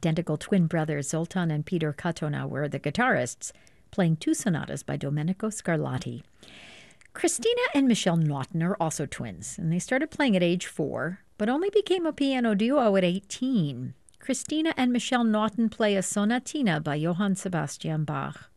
identical twin brothers Zoltan and Peter Katona were the guitarists, playing two sonatas by Domenico Scarlatti. Christina and Michelle Naughton are also twins, and they started playing at age 4, but only became a piano duo at 18. Christina and Michelle Naughton play a sonatina by Johann Sebastian Bach.